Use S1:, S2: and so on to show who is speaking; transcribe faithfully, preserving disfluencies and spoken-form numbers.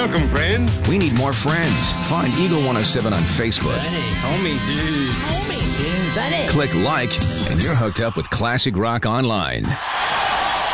S1: welcome, friends.
S2: We need more friends. Find Eagle one oh seven on Facebook.
S3: Homie, dude. Homie, dude. Buddy.
S2: Click like, and you're hooked up with classic rock online.